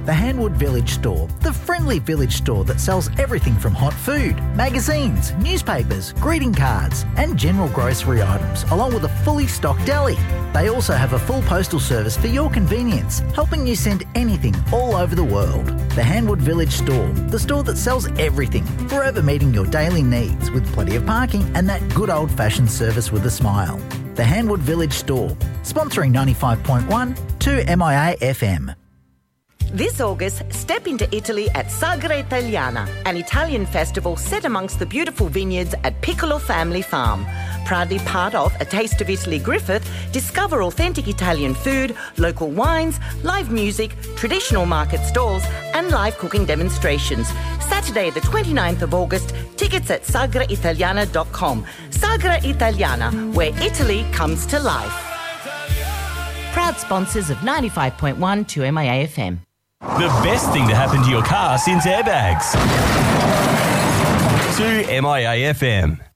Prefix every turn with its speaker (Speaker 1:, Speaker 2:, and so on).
Speaker 1: The Hanwood Village Store, the friendly village store that sells everything from hot food, magazines, newspapers, greeting cards and general grocery items, along with a fully stocked deli. They also have a full postal service for your convenience, helping you send anything all over the world. The Hanwood Village Store, the store that sells everything, forever meeting your daily needs with plenty of parking and that good old-fashioned service with a smile. The Hanwood Village Store, sponsoring 95.1 to MIA FM.
Speaker 2: This August, step into Italy at Sagra Italiana, an Italian festival set amongst the beautiful vineyards at Piccolo Family Farm. Proudly part of A Taste of Italy Griffith, discover authentic Italian food, local wines, live music, traditional market stalls and live cooking demonstrations. Saturday the 29th of August, tickets at sagraitaliana.com. Sagra Italiana, where Italy comes to life. Proud sponsors of 95.1 to MIA FM.
Speaker 3: The best thing to happen to your car since airbags. To MIA FM.